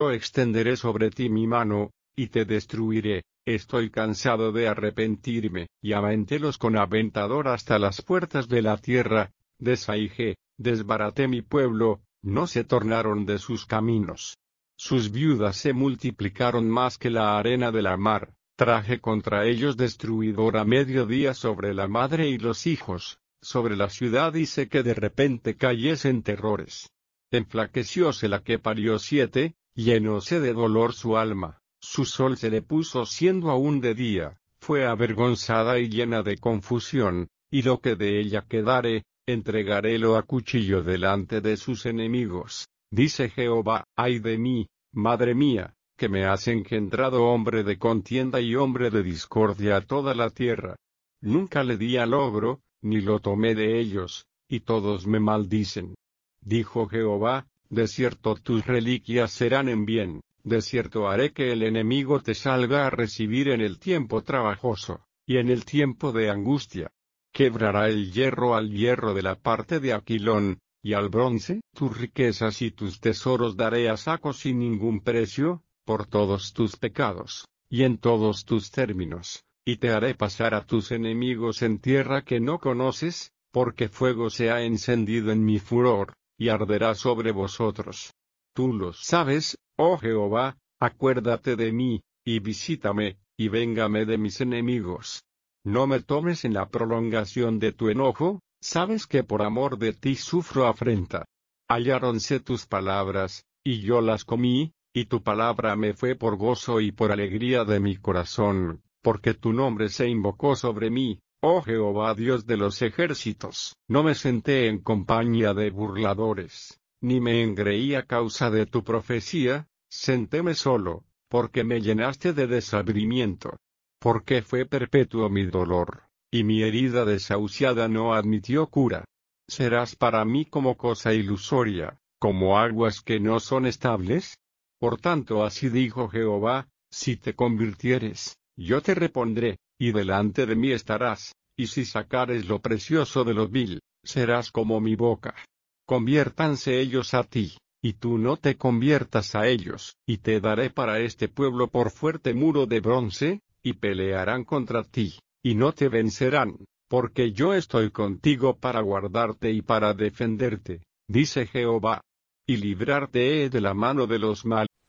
Yo extenderé sobre ti mi mano, y te destruiré. Estoy cansado de arrepentirme. Y aventélos con aventador hasta las puertas de la tierra. Desahijé, desbaraté mi pueblo, no se tornaron de sus caminos. Sus viudas se multiplicaron más que la arena de la mar. Traje contra ellos destruidor a mediodía sobre la madre y los hijos, sobre la ciudad hice que de repente cayesen terrores. Enflaquecióse la que parió 7, llenóse de dolor su alma, su sol se le puso siendo aún de día, fue avergonzada y llena de confusión, y lo que de ella quedare, entregarélo a cuchillo delante de sus enemigos. Dice Jehová, ay de mí, madre mía, que me has engendrado hombre de contienda y hombre de discordia a toda la tierra. Nunca le di al ogro, ni lo tomé de ellos, y todos me maldicen. Dijo Jehová, de cierto tus reliquias serán en bien, de cierto haré que el enemigo te salga a recibir en el tiempo trabajoso, y en el tiempo de angustia. Quebrará el hierro al hierro de la parte de Aquilón, y al bronce tus riquezas y tus tesoros daré a saco sin ningún precio, por todos tus pecados, y en todos tus términos, y te haré pasar a tus enemigos en tierra que no conoces, porque fuego se ha encendido en mi furor, y arderá sobre vosotros. Tú lo sabes, oh Jehová, acuérdate de mí, y visítame, y véngame de mis enemigos. No me tomes en la prolongación de tu enojo, sabes que por amor de ti sufro afrenta. Halláronse tus palabras, y yo las comí, y tu palabra me fue por gozo y por alegría de mi corazón, porque tu nombre se invocó sobre mí, oh Jehová Dios de los ejércitos. No me senté en compañía de burladores, ni me engreí a causa de tu profecía, sentéme solo, porque me llenaste de desabrimiento. Porque fue perpetuo mi dolor, y mi herida desahuciada no admitió cura. Serás para mí como cosa ilusoria, como aguas que no son estables. Por tanto así dijo Jehová, si te convirtieres, yo te repondré, y delante de mí estarás, y si sacares lo precioso de lo vil, serás como mi boca. Conviértanse ellos a ti, y tú no te conviertas a ellos, y te daré para este pueblo por fuerte muro de bronce, y pelearán contra ti, y no te vencerán, porque yo estoy contigo para guardarte y para defenderte, dice Jehová, y librarte he de la mano de los malos.